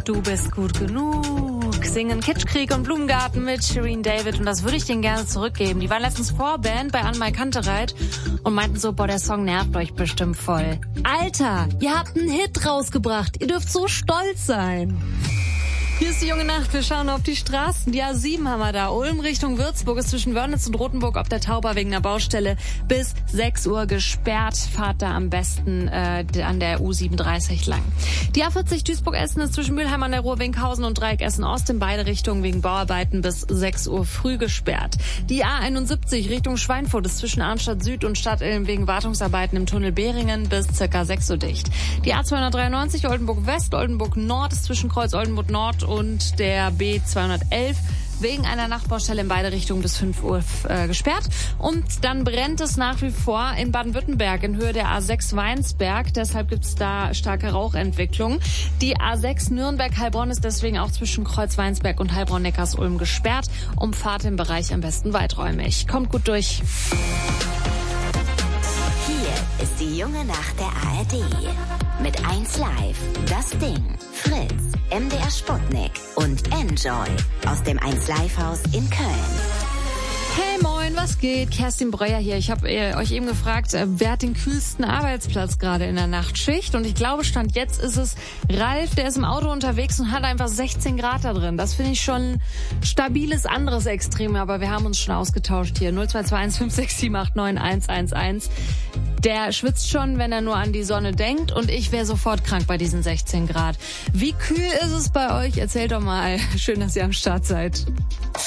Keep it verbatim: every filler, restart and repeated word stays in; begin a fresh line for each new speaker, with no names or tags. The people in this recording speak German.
Du bist gut genug. Singen Kitschkrieg und Blumengarten mit Shirin David und das würde ich denen gerne zurückgeben. Die waren letztens Vorband bei Anne-Mai Kantereit und meinten so, boah, der Song nervt euch bestimmt voll. Alter, ihr habt einen Hit rausgebracht. Ihr dürft so stolz sein. Hier ist die junge Nacht, wir schauen auf die Straßen. Die A sieben haben wir da. Ulm Richtung Würzburg ist zwischen Wörnitz und Rothenburg auf der Tauber wegen einer Baustelle bis sechs Uhr gesperrt. Fahrt da am besten äh, an der U siebenunddreißig lang. Die A vierzig Duisburg-Essen ist zwischen Mülheim an der Ruhr, Winkhausen und Dreieck Essen-Ost in beide Richtungen wegen Bauarbeiten bis sechs Uhr früh gesperrt. Die A einundsiebzig Richtung Schweinfurt ist zwischen Arnstadt Süd und Stadtilm wegen Wartungsarbeiten im Tunnel Beringen bis circa sechs Uhr dicht. Die A zweihundertdreiundneunzig Oldenburg West, Oldenburg Nord ist zwischen Kreuz Oldenburg Nord und der B zweihundertelf wegen einer Nachtbaustelle in beide Richtungen bis fünf Uhr äh, gesperrt. Und dann brennt es nach wie vor in Baden-Württemberg in Höhe der A sechs Weinsberg. Deshalb gibt es da starke Rauchentwicklung. Die A sechs Nürnberg-Heilbronn ist deswegen auch zwischen Kreuz-Weinsberg und Heilbronn-Neckars-Ulm gesperrt. Umfahrt im Bereich am besten weiträumig. Kommt gut durch.
Hier ist die junge Nacht der A R D. Mit eins Live, Das Ding, Fritz, M D R Sputnik und Enjoy aus dem eins Live Haus in Köln.
Hey moin, was geht? Kerstin Breuer hier. Ich habe äh, euch eben gefragt, äh, wer hat den kühlsten Arbeitsplatz gerade in der Nachtschicht? Und ich glaube, Stand jetzt ist es Ralf, der ist im Auto unterwegs und hat einfach sechzehn Grad da drin. Das finde ich schon ein stabiles anderes Extrem, aber wir haben uns schon ausgetauscht hier. null zwei zwei eins fünf sechs sieben acht neun eins eins eins. Der schwitzt schon, wenn er nur an die Sonne denkt und ich wäre sofort krank bei diesen sechzehn Grad. Wie kühl ist es bei euch? Erzählt doch mal. Schön, dass ihr am Start seid.